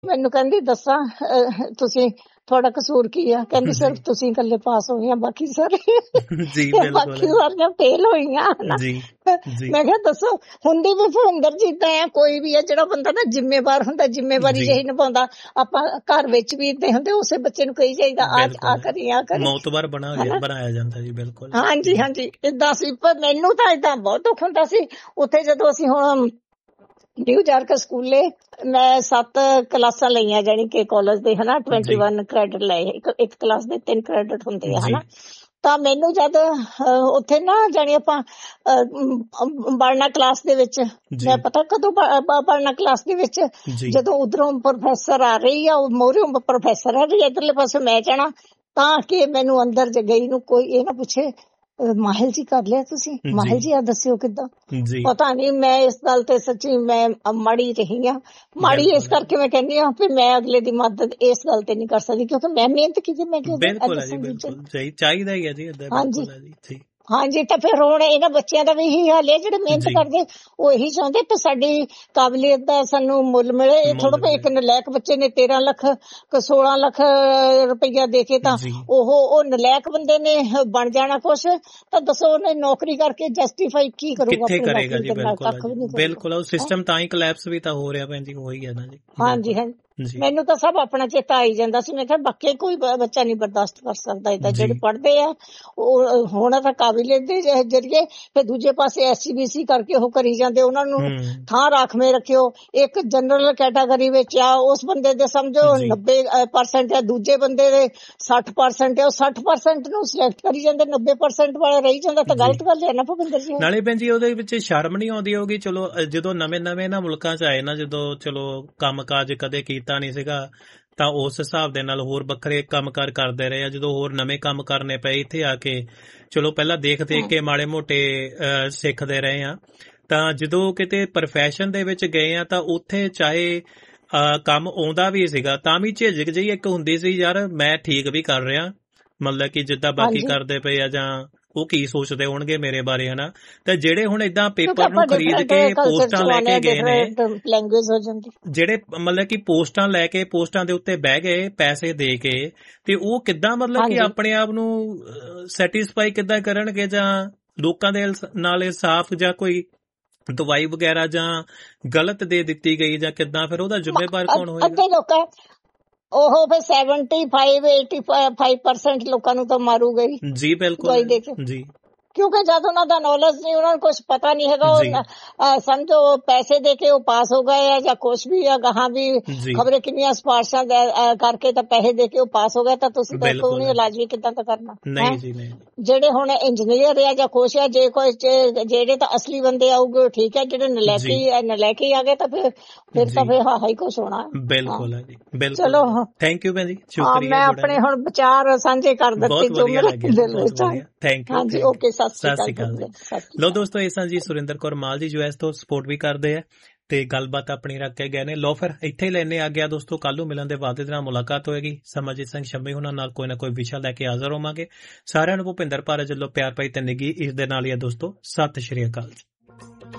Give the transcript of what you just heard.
ਮੈਨੂੰ ਕਹਿੰਦੀ ਦੱਸਾਂ ਤੁਸੀਂ ਤੁਹਾਡਾ ਕਸੂਰ ਕੀ ਆ? ਕਹਿੰਦੀ ਜੀ ਸਿਰਫ ਤੁਸੀਂ ਇਕੱਲੇ ਪਾਸ ਹੋਏ ਆ, ਬਾਕੀ ਸਾਰੇ ਜੀ ਬਿਲकुल ਬਾਕੀ है ਸਾਰੀਆਂ ਫੇਲ ਹੋਈਆਂ ਹਨਾ। जी जी ਮੈਂ ਕਿਹਾ ਦੱਸੋ, ਹੁੰਦੀ ਵੀ ਭਵਿੰਦਰ ਜੀ ਏਦਾਂ ਆ, ਕੋਈ ਵੀ ਆ ਜਿਹੜਾ ਬੰਦਾ ਨਾ ਜ਼ਿੰਮੇਵਾਰ ਹੁੰਦਾ, ਜ਼ਿੰਮੇਵਾਰੀ जी ਜਿਹੀ ਨਿਭਾਉਂਦਾ। ਆਪਾਂ ਘਰ ਵਿੱਚ ਵੀ ਏਦਾਂ ਹੁੰਦੇ, ਉਸੇ ਬੱਚੇ ਨੂੰ ਕਹੀ ਜਾਈਦਾ ਆ बिल्कुल ਕਰੀ ਆ ਕਰੀ ਮੌਤਬਾਰ ਹਨਾ। ਬਣਾਇਆ ਜਾਂਦਾ ਜੀ ਬਿਲकुल ਹਾਂਜੀ ਹਾਂਜੀ ਏਦਾਂ ਸੀ, ਪਰ ਮੈਨੂੰ ਤਾਂ ਏਦਾਂ ਬਹੁਤ ਦੁੱਖ ਹੁੰਦਾ ਸੀ ਉੱਥੇ ਜਦੋਂ ਅਸੀਂ ਹੁਣ ਨਿਊ ਜਾਰਕ ਸਕੂਲੇ ਮੈਂ 7 ਕਲਾਸਾਂ ਲਈਆਂ, ਜਾਣੀ ਕਿ ਕਾਲਜ ਦੇ ਹਨਾ। जी 21 ਕ੍ਰੈਡਿਟ ਲਏ, ਇੱਕ ਕਲਾਸ ਦੇ 3 ਕ੍ਰੈਡਿਟ ਹੁੰਦੇ ਆ जी ਹਨਾ। ਤਾਂ ਮੈਨੂੰ ਜਦ ਉੱਥੇ ਨਾ ਜਾਣੀ ਆਪਾਂ ਪੜ੍ਹਨਾ ਕਲਾਸ ਦੇ ਵਿੱਚ, जी ਮੈਂ ਪਤਾ ਕਦੋਂ ਪੜ੍ਹਨਾ ਕਲਾਸ ਦੇ ਵਿੱਚ, जी ਜਦੋਂ ਉਧਰੋਂ ਪ੍ਰੋਫੈਸਰ ਆ ਰਹੀ ਆ, ਉਹ ਮੋਹਰਿਓਂ ਪ੍ਰੋਫੈਸਰ ਆ ਰਹੀ, ਇੱਧਰਲੇ ਪਾਸੇ ਮੈਂ ਜਾਣਾ, ਤਾਂ ਕਿ ਮੈਨੂੰ ਅੰਦਰ ਗਈ ਨੂੰ ਕੋਈ ਇਹ ਨਾ ਪੁੱਛੇ ਮਾਹਿਲ ਜੀ ਕਰ ਲਿਆ ਤੁਸੀਂ, जी ਮਾਹਿਲ ਜੀ ਆ ਦੱਸਿਓ ਕਿੱਦਾਂ। जी ਪਤਾ ਨਹੀਂ, ਮੈਂ ਇਸ ਗੱਲ ਤੇ ਸੱਚੀ ਮੈਂ ਮਾੜੀ ਰਹੀ ਆ। ਮਾੜੀ ਇਸ ਬਿਲकुल है ਕਰਕੇ ਮੈਂ ਕਹਿੰਦੀ ਹਾਂ ਵੀ ਮੈਂ ਅਗਲੇ ਦੀ ਮਦਦ ਇਸ ਗੱਲ ਤੇ ਨਹੀਂ ਕਰ ਸਕਦੀ, ਕਿਉਂਕਿ ਮੈਂ ਮਿਹਨਤ ਕੀਤੀ। ਮੈਂ ਕਿਉਂ ਬਿਲकुल है जी ਦੱਸਾਂ ਦੂਜੇ बिल्कुल सही ਚਾਹੀਦਾ ਹੀ ਹੈ ਜੀ ਏਦਾਂ ਹਾਂਜੀ ਬਿਲकुल है जी जी ਹਾਂਜੀ। ਤਾਂ ਫਿਰ ਹੁਣ ਇਹਨਾਂ ਬੱਚਿਆਂ ਦਾ ਵੀ ਇਹੀ ਹਾਲ ਹੈ, ਜਿਹੜੇ ਮਿਹਨਤ जी ਕਰਦੇ ਉਹ ਇਹੀ ਚਾਹੁੰਦੇ ਕਿ ਸਾਡੀ ਕਾਬਲੀਅਤ ਦਾ ਸਾਨੂੰ ਮੁੱਲ ਮਿਲੇ। ਇਹ ਥੋੜਾ ਮੁੱਲ ਇੱਕ ਮਿਲੇ ਨਲਾਇਕ ਬੱਚੇ ਨੇ 13 ਲੱਖ 16 ਲੱਖ ਰੁਪਈਆ ਦੇ ਕੇ ਤਾਂ ਜੀ ਉਹ ਨਲਾਇਕ ਬੰਦੇ ਨੇ ਬਣ ਜਾਣਾ ਕੁਛ। ਤਾਂ ਦੱਸੋ ਉਹਨੇ ਨੌਕਰੀ ਕਰਕੇ ਜਸਟੀਫਾਈ ਕੀ ਕਰੂਗਾ ਕਿੱਥੇ ਆਪਣੀ ਕਰੇਗਾ ਨੌਕਰੀ ਜੀ ਦੇ ਨਾਲ? ਬਿਲकुल है ਕੱਖ ਵੀ जी ਨਹੀਂ ਕਰੂਗਾ। ਬਿਲकुल ਉਹ ਸਿਸਟਮ ਤਾਂ ਹੀ ਕਲੈਪਸ ਵੀ ਤਾਂ ਹੋ ਰਿਹਾ ਭੈਣ ਜੀ, ਉਹੀ ਹੈ ਨਾ ਜੀ ਹਾਂਜੀ ਬਿਲकुल ਹਾਂਜੀ ਜੀ ਮੈਨੂੰ ਤਾਂ ਸਭ ਆਪਣਾ ਚੇਤਾ ਆਈ ਜਾਂਦਾ ਸੀ। ਮੈਂ ਕਿਹਾ ਬਾਕੀ ਕੋਈ ਬੱਚਾ ਨਹੀਂ ਬਰਦਾਸ਼ਤ ਕਰ ਸਕਦਾ ਏਦਾਂ। ਜੀ ਜਿਹੜੇ ਪੜ੍ਹਦੇ ਆ ਉਹ ਹੋਣਾ ਤਾਂ ਕਾਬਲੀਅਤ ਦੇ ਜਰੀਏ, ਫਿਰ ਦੂਜੇ ਪਾਸੇ SCBC ਕਰਕੇ ਉਹ ਕਰੀ ਜਾਂਦੇ, ਉਹਨਾਂ ਨੂੰ ਥਾਂ ਰਾਖਵੇਂ ਰੱਖਿਓ। ਇੱਕ ਜਨਰਲ ਕੈਟਾਗਰੀ ਵਿੱਚ ਆ, ਉਸ ਬੰਦੇ ਦੇ ਸਮਝੋ ਜੀ 90% ਆ, ਦੂਜੇ ਬੰਦੇ ਦੇ 60% ਆ, ਉਹ 60% ਨੂੰ ਸਿਲੈਕਟ ਕਰੀ ਜਾਂਦੇ, 90% ਵਾਲਾ ਰਹੀ ਜਾਂਦਾ। ਤਾਂ ਜੀ ਗਲਤ ਗੱਲ ਹੈ ਨਾ ਭੁਪਿੰਦਰ ਜੀ। ਨਾਲੇ ਭੈਣ ਜੀ ਉਹਦੇ ਵਿੱਚ ਸ਼ਰਮ ਨਹੀਂ ਆਉਂਦੀ ਹੋਗੀ? ਚਲੋ ਜਦੋਂ ਨਵੇਂ ਨਾ ਮੁਲਕਾਂ 'ਚ ਆਏ ਨਾ, ਜਦੋਂ ਚਲੋ ਕੰਮਕਾਜ ਕਦੇ ਕੀਤਾ ਨਹੀਂ ਸੀਗਾ, ਤਾਂ ਉਸ ਹਿਸਾਬ ਦੇ ਨਾਲ ਹੋਰ ਵੱਖਰੇ ਕੰਮਕਾਰ ਕਰਦੇ ਰਹੇ ਆ। ਜਦੋਂ ਹੋਰ ਨਵੇਂ ਕੰਮ ਕਰਨੇ ਪਏ ਇੱਥੇ ਆ ਕੇ, ਚਲੋ ਪਹਿਲਾਂ ਦੇਖ ਕੇ ਮਾੜੇ ਮੋਟੇ ਸਿੱਖਦੇ ਰਹੇ ਆ, ਤਾਂ ਜਦੋਂ ਕਿਤੇ ਪ੍ਰੋਫੈਸ਼ਨ ਦੇ ਵਿੱਚ ਗਏ ਆ ਤਾਂ ਉੱਥੇ ਚਾਹੇ ਕੰਮ ਆਉਂਦਾ ਵੀ ਸੀਗਾ ਤਾਂ ਵੀ ਝਿਜਕ ਜਿਹੀ ਇੱਕ ਹੁੰਦੀ ਸੀ, ਯਾਰ ਮੈਂ ਠੀਕ ਵੀ ਕਰ ਰਿਹਾ, ਮਤਲਬ ਕਿ ਜਿੱਦਾਂ ਬਾਕੀ ਕਰਦੇ ਪਏ ਆ, ਜਾਂ ਉਹ ਕੀ ਸੋਚਦੇ ਹੋਣਗੇ ਮੇਰੇ ਬਾਰੇ, ਹਨਾ। ਤੇ ਜਿਹੜੇ ਹੁਣ ਏਦਾਂ ਪੇਪਰ ਨੂੰ ਖਰੀਦ ਕੇ ਪੋਸਟਾਂ ਲੈ ਕੇ ਗਏ ਨੇ, ਲੈਂਗੁਏਜ ਹੋ ਜਾਂਦੀ, ਜਿਹੜੇ ਮਤਲਬ ਕਿ ਪੋਸਟਾਂ ਲੈ ਕੇ ਪੋਸਟਾਂ ਦੇ ਉੱਤੇ ਬਹਿ ਗਏ ਪੈਸੇ ਦੇ ਕੇ, ਤੇ ਉਹ ਕਿੱਦਾਂ ਮਤਲਬ ਕਿ ਆਪਣੇ ਆਪ ਨੂੰ ਸੈਟੀਸਫਾਈ ਕਿੱਦਾਂ ਕਰਨਗੇ, ਜਾਂ ਲੋਕਾਂ ਦੇ ਨਾਲ ਇਨਸਾਫ, ਜਾਂ ਕੋਈ ਦਵਾਈ ਵਗੈਰਾ ਜਾਂ ਗਲਤ ਦੇ ਦਿੱਤੀ ਗਈ ਜਾਂ ਕਿੱਦਾਂ, ਫਿਰ ਉਹਦਾ ਜ਼ਿੰਮੇਵਾਰ ਕੌਣ ਹੋਏਗਾ? ਅੱਧੇ ਲੋਕਾਂ ਉਹ ਫਿਰ 75-85% ਲੋਕਾਂ ਨੂੰ ਤਾਂ ਮਾਰੂਗਾ ਹੀ ਜੀ ਬਿਲकुल ਜੀ, ਕਿਉਂਕਿ ਜਦ ਉਹਨਾਂ ਦਾ ਨੌਲੇਜ ਨਹੀਂ, ਉਹਨਾਂ ਨੂੰ ਕੁਝ ਪਤਾ ਨਹੀਂ ਹੈਗਾ। ਉਹ ਸਮਝੋ ਪੈਸੇ ਦੇ ਕੇ ਉਹ ਪਾਸ ਹੋ ਗਏ ਆ ਜਾਂ ਕੁਛ ਵੀ ਆ, ਗਾਹਾਂ ਵੀ ਖਬਰੇ ਕਿੰਨੀਆਂ ਸਿਫਾਰਸ਼ਾਂ ਕਰਕੇ ਤਾਂ ਪੈਸੇ ਦੇ ਕੇ ਉਹ ਪਾਸ ਹੋ ਗਏ, ਤਾਂ ਤੁਸੀਂ ਦੇਖੋ ਉਹਨੂੰ ਇਲਾਜ ਵੀ ਕਿੱਦਾਂ ਤਾਂ ਕਰਨਾ। ਨਹੀਂ ਜੀ ਨਹੀਂ। ਜਿਹੜੇ ਹੁਣ ਇੰਜੀਨੀਅਰ ਆ ਜਾਂ ਕੁਛ ਆ, ਜੇ ਕੋਈ ਜਿਹੜੇ ਤਾਂ ਅਸਲੀ ਬੰਦੇ ਆਉਗੇ ਠੀਕ ਹੈ, ਜਿਹੜੇ ਨਲਾਇਕੀ ਆ ਗਏ ਤਾਂ ਫਿਰ ਤਾਂ ਫਿਰ ਹਾਈ ਕੁਛ ਹੋਣਾ। ਬਿਲਕੁਲ ਹੈ ਜੀ ਬਿਲकुल। ਚਲੋ ਥੈਂਕ ਯੂ ਭੈਣ ਜੀ, ਸ਼ੁਕਰੀਆ। ਮੈਂ ਆਪਣੇ ਹੁਣ ਵਿਚਾਰ ਸਾਂਝੇ ਕਰ ਦਿੱਤੇ ਜੋ ਮੇਰੇ ਦਿਲ ਵਿੱਚ ਆਏ। Thank you. ਹਾਂਜੀ ਓਕੇ, ਸਤਿ ਸ਼੍ਰੀ ਅਕਾਲ ਜੀ। ਲੋ ਦੋਸਤੋ, ਇਹ ਸਨ ਜੀ ਸੁਰਿੰਦਰ ਕੌਰ ਮਾਲ ਜੀ, US ਤੋਂ ਸਪੋਰਟ ਵੀ ਕਰਦੇ ਆ ਤੇ ਗੱਲਬਾਤ ਆਪਣੀ ਰੱਖ ਕੇ ਗਏ ਨੇ। ਲੋ ਫਿਰ ਇੱਥੇ ਹੀ ਲੈਣੇ ਆ ਗਿਆ ਦੋਸਤੋ, ਕੱਲ ਨੂੰ ਮਿਲਣ ਦੇ ਵਾਅਦੇ ਦੇ ਨਾਲ ਮੁਲਾਕਾਤ ਹੋਏਗੀ। ਸਮਰਜੀਤ ਸਿੰਘ ਸ਼ੰਮੀ ਉਹਨਾਂ ਨਾਲ ਕੋਈ ਨਾ ਕੋਈ ਵਿਸ਼ਾ ਲੈ ਕੇ ਹਾਜ਼ਰ ਹੋਵਾਂਗੇ। ਸਾਰਿਆਂ ਨੂੰ ਭੁਪਿੰਦਰ ਭਾਰਤ ਵੱਲੋਂ ਪਿਆਰ ਭਰੀ ਤੇ ਨਿੱਘੀ ਇਸ ਦੇ ਨਾਲ ਹੀ ਆ ਦੋਸਤੋ, ਸਤਿ ਸ਼੍ਰੀ ਅਕਾਲ ਜੀ।